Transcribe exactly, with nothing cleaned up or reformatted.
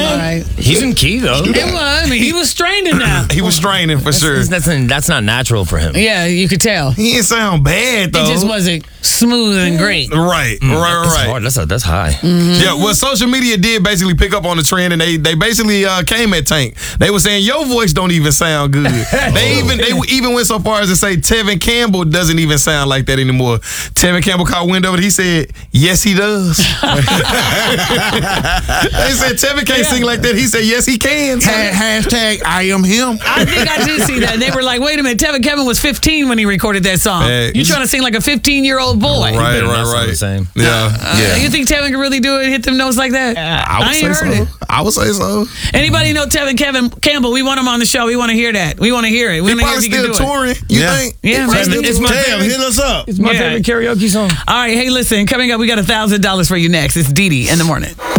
All right. He's in key, though. It was. I mean, he was straining now. He was straining for sure. That's, that's, that's not natural for him. Yeah, you could tell. He didn't sound bad, though. It just wasn't smooth and great. Right, Mm, right, that's right. hard. That's, a, that's high. Mm-hmm. Yeah, well, social media did basically pick up on the trend, and they they basically uh, came at Tank. They were saying your voice don't even sound good. They even they even went so far as to say Tevin Campbell doesn't even sound like that anymore. Tevin Campbell caught wind of it. He said, "Yes, he does." They said Tevin can't Yeah. sing like that. He said, "Yes, he can." Ha- hashtag I am him. I think I did see that. And they were like, wait a minute, Tevin Kevin was fifteen when he recorded that song. Hey. You trying to sing like a fifteen-year-old boy. Right, better not right, sound right. the same. Yeah, Uh, yeah. You think Tevin can really do it, hit them notes like that? I would I ain't say heard so. it. I would say so. Anybody know Tevin Kevin Campbell? We want him on the show. We want to hear that. We want to hear it. We He want to hear probably if he can still do it. touring. You Yeah. think? Yeah, He probably maybe. still It's my touring. Damn, hit us up. It's my Yeah. favorite karaoke song. All right, hey, listen. Coming up, we got a thousand dollars for you next. It's Dee Dee in the morning.